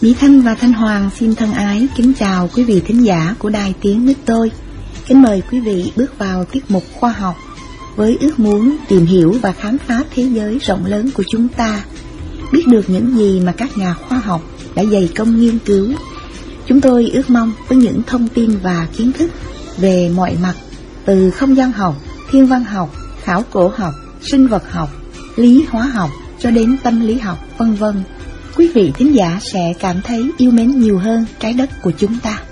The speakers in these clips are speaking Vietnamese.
Mỹ Thanh và Thanh Hoàng xin thân ái kính chào quý vị thính giả của Đài Tiếng Nước Tôi. Kính mời quý vị bước vào tiết mục khoa học với ước muốn tìm hiểu và khám phá thế giới rộng lớn của chúng ta, biết được những gì mà các nhà khoa học đã dày công nghiên cứu. Chúng tôi ước mong với những thông tin và kiến thức về mọi mặt, từ không gian học, thiên văn học, khảo cổ học, sinh vật học, lý hóa học cho đến tâm lý học, vân vân, quý vị thính giả sẽ cảm thấy yêu mến nhiều hơn trái đất của chúng ta.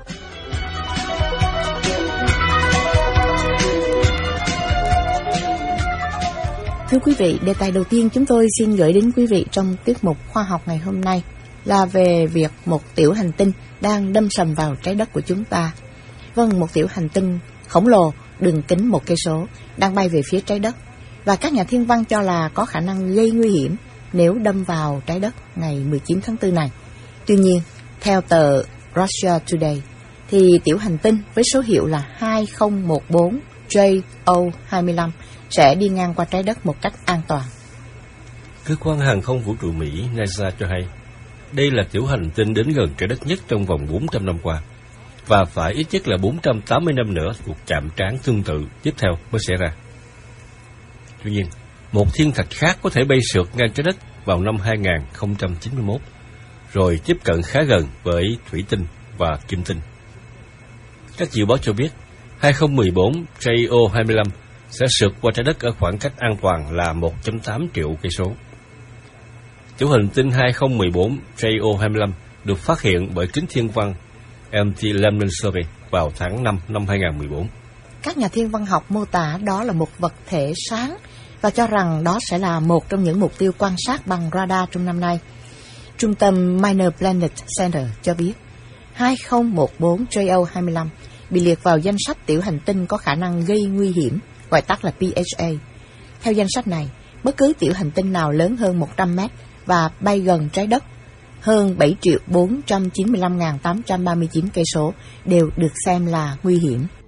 Thưa quý vị, đề tài đầu tiên chúng tôi xin gửi đến quý vị trong tiết mục khoa học ngày hôm nay là về việc một tiểu hành tinh đang đâm sầm vào trái đất của chúng ta. Vâng, một tiểu hành tinh khổng lồ đường kính 1 cây số đang bay về phía trái đất, và các nhà thiên văn cho là có khả năng gây nguy hiểm nếu đâm vào trái đất ngày 19 tháng 4 này. Tuy nhiên, theo tờ Russia Today, thì tiểu hành tinh với số hiệu là 2014 JO25 sẽ đi ngang qua trái đất một cách an toàn. Cơ quan hàng không vũ trụ Mỹ NASA cho hay, đây là tiểu hành tinh đến gần trái đất nhất trong vòng 400 năm qua, và phải ít nhất là 480 năm nữa cuộc chạm trán tương tự tiếp theo mới xảy ra. Tuy nhiên, một thiên thạch khác có thể bay sượt ngang trái đất vào năm 2091, rồi tiếp cận khá gần với thủy tinh và kim tinh. Các dự báo cho biết, 2014 JO25 sẽ sượt qua trái đất ở khoảng cách an toàn là 1.8 triệu cây số. Tiểu hành tinh 2014 JO25 được phát hiện bởi kính thiên văn MT Lemmon Survey vào tháng 5 năm 2014. Các nhà thiên văn học mô tả đó là một vật thể sáng và cho rằng đó sẽ là một trong những mục tiêu quan sát bằng radar trong năm nay. Trung tâm Minor Planet Center cho biết 2014 JO25 bị liệt vào danh sách tiểu hành tinh có khả năng gây nguy hiểm, gọi tắt là PHA. Theo danh sách này, bất cứ tiểu hành tinh nào lớn hơn 100 mét và bay gần trái đất hơn 7.495.839 cây số đều được xem là nguy hiểm.